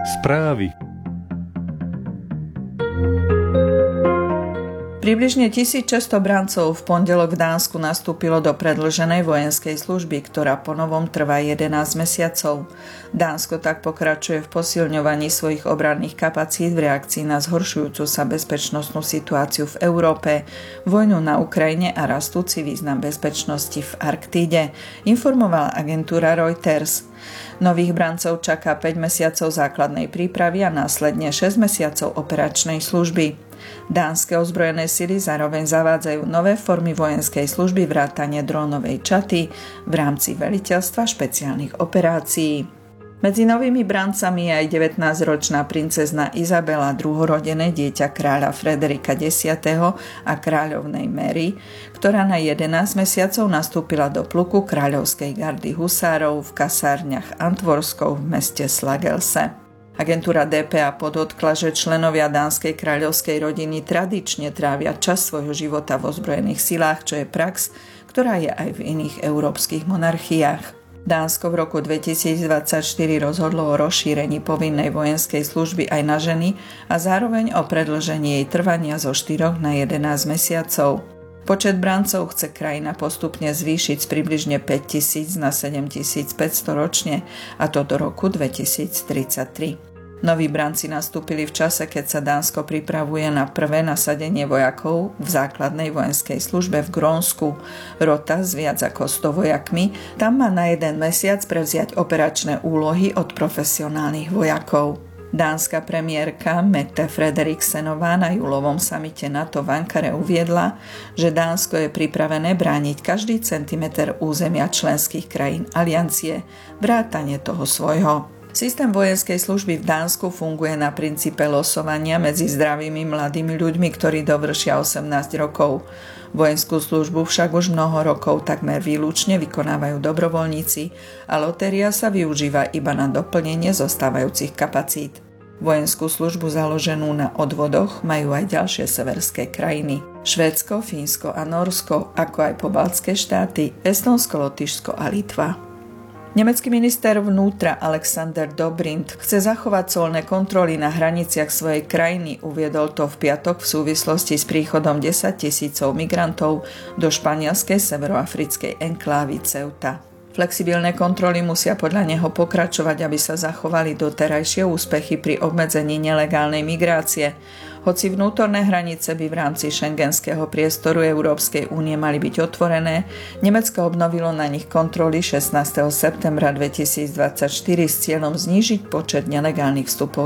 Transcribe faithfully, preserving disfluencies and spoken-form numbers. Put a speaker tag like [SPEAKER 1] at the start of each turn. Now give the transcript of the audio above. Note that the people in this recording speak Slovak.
[SPEAKER 1] Správy.
[SPEAKER 2] Približne tisícšesťsto brancov v pondelok v Dánsku nastúpilo do predĺženej vojenskej služby, ktorá ponovom trvá jedenásť mesiacov. Dánsko tak pokračuje v posilňovaní svojich obranných kapacít v reakcii na zhoršujúcu sa bezpečnostnú situáciu v Európe, vojnu na Ukrajine a rastúci význam bezpečnosti v Arktíde, informovala agentúra Reuters. Nových brancov čaká päť mesiacov základnej prípravy a následne šesť mesiacov operačnej služby. Dánske ozbrojené sily zároveň zavádzajú nové formy vojenskej služby vrátane drónovej čaty v rámci veliteľstva špeciálnych operácií. Medzi novými brancami je aj devätnásťročná princezna Izabela, druhorodené dieťa kráľa Frederika desiateho a kráľovnej Mary, ktorá na jedenásť mesiacov nastúpila do pluku kráľovskej gardy husárov v kasárniach Antvorskov v meste Slagelse. Agentúra dé pé á podotkla, že členovia dánskej kráľovskej rodiny tradične trávia čas svojho života v ozbrojených silách, čo je prax, ktorá je aj v iných európskych monarchiách. Dánsko v roku dvetisícdvadsaťštyri rozhodlo o rozšírení povinnej vojenskej služby aj na ženy a zároveň o predĺžení jej trvania zo štyroch na jedenásť mesiacov. Počet brancov chce krajina postupne zvýšiť z približne päťtisíc na sedemtisícpäťsto ročne, a to do roku dvetisíctridsaťtri. Noví branci nastúpili v čase, keď sa Dánsko pripravuje na prvé nasadenie vojakov v základnej vojenskej službe v Grónsku. Rota s viac ako sto vojakmi tam má na jeden mesiac prevziať operačné úlohy od profesionálnych vojakov. Dánska premiérka Mette Frederiksenová na júlovom samite NATO v Ankare uviedla, že Dánsko je pripravené brániť každý centimeter územia členských krajín aliancie, vrátane toho svojho. Systém vojenskej služby v Dánsku funguje na princípe losovania medzi zdravými mladými ľuďmi, ktorí dovršia osemnásť rokov. Vojenskú službu však už mnoho rokov takmer výlučne vykonávajú dobrovoľníci a lotéria sa využíva iba na doplnenie zostávajúcich kapacít. Vojenskú službu založenú na odvodoch majú aj ďalšie severské krajiny. Švédsko, Fínsko a Nórsko, ako aj pobaltské štáty, Estónsko, Lotyšsko a Litva. Nemecký minister vnútra Alexander Dobrindt chce zachovať colné kontroly na hraniciach svojej krajiny, uviedol to v piatok v súvislosti s príchodom desaťtisícov migrantov do španielskej severoafrickej enklávy Ceuta. Flexibilné kontroly musia podľa neho pokračovať, aby sa zachovali doterajšie úspechy pri obmedzení nelegálnej migrácie. Hoci vnútorné hranice by v rámci šengenského priestoru Európskej únie mali byť otvorené, Nemecko obnovilo na nich kontroly šestnásteho septembra dvetisícdvadsaťštyri s cieľom znížiť počet nelegálnych vstupov